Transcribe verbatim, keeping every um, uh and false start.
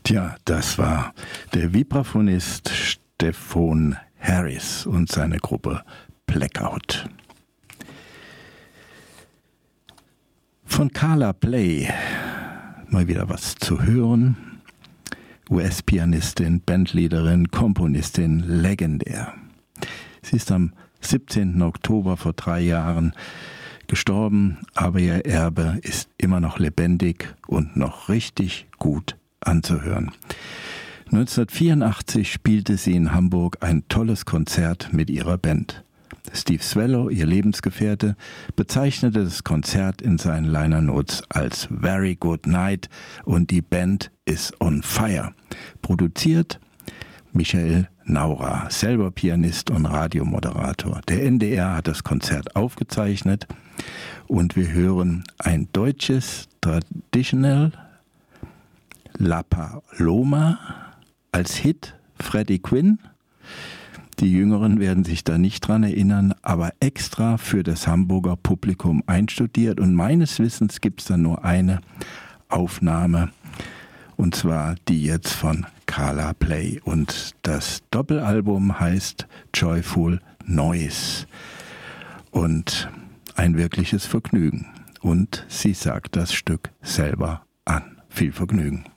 Tja, das war der Vibraphonist Stefan Harris und seine Gruppe Blackout. Von Carla Bley mal wieder was zu hören. U S-Pianistin, Bandleaderin, Komponistin, legendär. Sie ist am siebzehnten Oktober vor drei Jahren gestorben, aber ihr Erbe ist immer noch lebendig und noch richtig gut anzuhören. neunzehnhundertvierundachtzig spielte sie in Hamburg ein tolles Konzert mit ihrer Band. Steve Swallow, ihr Lebensgefährte, bezeichnete das Konzert in seinen Liner Notes als Very Good Night und die Band ist on fire. Produziert Michael Naurer, selber Pianist und Radiomoderator. Der N D R hat das Konzert aufgezeichnet und wir hören ein deutsches Traditional La Paloma als Hit, Freddie Quinn. Die Jüngeren werden sich da nicht dran erinnern, aber extra für das Hamburger Publikum einstudiert. Und meines Wissens gibt es da nur eine Aufnahme, und zwar die jetzt von Carla Bley. Und das Doppelalbum heißt Joyful Noise. Und ein wirkliches Vergnügen. Und sie sagt das Stück selber an. Viel Vergnügen.